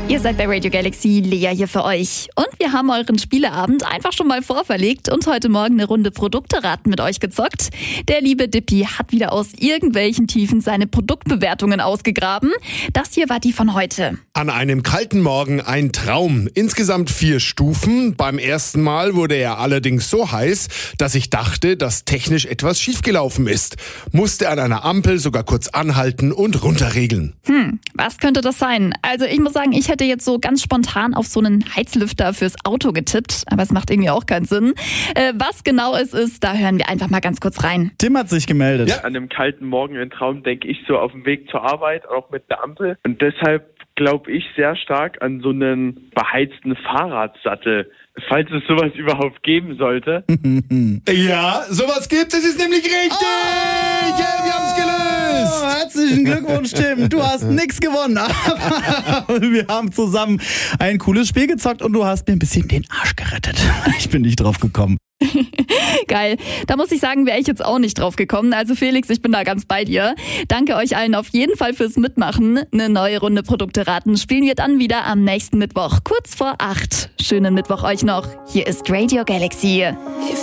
Ihr seid bei Radio Galaxy, Lea hier für euch. Und wir haben euren Spieleabend einfach schon mal vorverlegt und heute Morgen eine Runde Produkteraten mit euch gezockt. Der liebe Dippy hat wieder aus irgendwelchen Tiefen seine Produktbewertungen ausgegraben. Das hier war die von heute. An einem kalten Morgen ein Traum. Insgesamt 4 Stufen. Beim ersten Mal wurde er allerdings so heiß, dass ich dachte, dass technisch etwas schiefgelaufen ist. Musste an einer Ampel sogar kurz anhalten und runterregeln. Was könnte das sein? Also ich muss sagen, ich hätte jetzt so ganz spontan auf so einen Heizlüfter fürs Auto getippt, aber es macht irgendwie auch keinen Sinn. Was genau es ist, da hören wir einfach mal ganz kurz rein. Tim hat sich gemeldet. Ja. An einem kalten Morgen ein Traum denke ich so auf dem Weg zur Arbeit, auch mit der Ampel. Und deshalb glaube ich sehr stark an so einen beheizten Fahrradsattel, falls es sowas überhaupt geben sollte. Ja, sowas gibt es, ist nämlich richtig! Yeah, wir haben's gelöst! Herzlichen Glückwunsch, Tim. Du hast nichts gewonnen, aber wir haben zusammen ein cooles Spiel gezockt und du hast mir ein bisschen den Arsch gerettet. Ich bin nicht drauf gekommen. Geil. Da muss ich sagen, wäre ich jetzt auch nicht drauf gekommen. Also Felix, ich bin da ganz bei dir. Danke euch allen auf jeden Fall fürs Mitmachen. Eine neue Runde Produkteraten spielen wir dann wieder am nächsten Mittwoch, kurz vor 8. Schönen Mittwoch euch noch. Hier ist Radio Galaxy.